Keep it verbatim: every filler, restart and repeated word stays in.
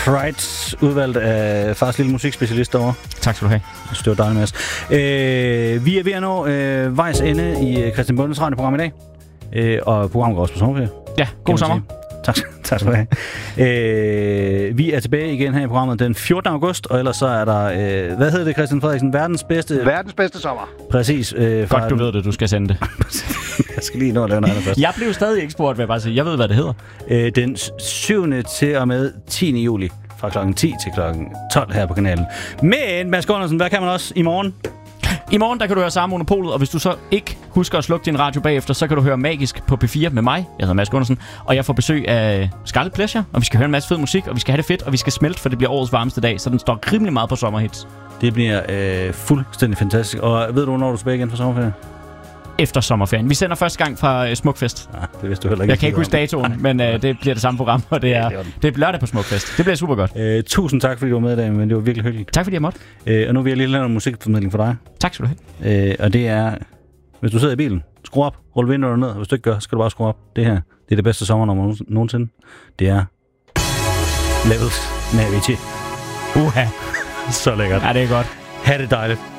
Fright, udvalgt af fars lille musikspecialist derovre. Tak skal du have. Jeg synes, det var dejligt, Mads. Øh, vi er ved at nå øh, vejs ende i Christian Bondes radioprogram i dag. Øh, og programmet går også på sommerferie. Ja, god sommer. Tak, tak skal du have. Øh, vi er tilbage igen her i programmet den fjortende august, og ellers så er der, øh, hvad hedder det, Christian Frederiksen? Verdens bedste... Verdens bedste sommer. Præcis. Øh, Godt, du ved det, du skal sende det. Jeg skal lige nå at lave noget andet først. Jeg blev stadig ikke spurgt, vil jeg bare sige. Jeg ved, hvad det hedder. Øh, den syvende til og med tiende juli, fra klokken ti til klokken tolv her på kanalen. Men, Mads Gundersen, hvad kan man også i morgen? I morgen, der kan du høre Sara Monopolet, og hvis du så ikke husker at slukke din radio bagefter, så kan du høre Magisk på P fire med mig. Jeg hedder Mads Gundersen, og jeg får besøg af Scarlet Pleasure, og vi skal høre en masse fed musik, og vi skal have det fedt, og vi skal smelte, for det bliver årets varmeste dag, så den står rimelig meget på sommerhits. Det bliver øh, fuldstændig fantastisk. Og ved du, hvornår du er tilbage igen fra sommerferie? Efter sommerferien. Vi sender første gang fra uh, Smukfest. Ja, det vidste du heller ikke. Jeg kan ikke huske datoen, men uh, det bliver det samme program, og det er, det er lørdag på Smukfest. Det bliver super godt. Øh, tusind tak, fordi du var med i dag, men det var virkelig hyggeligt. Tak fordi jeg måtte. Øh, og nu vil jeg lige lave en musikformidling for dig. Tak skal du have. Øh, og det er, hvis du sidder i bilen, skru op, rul vinduerne ned. Hvis du ikke gør, skal du bare skrue op. Det her, det er det bedste sommernummer nogensinde. Det er Levels med Avicii. Uha. Så lækkert. Ja, det er godt. Ha' det dejligt.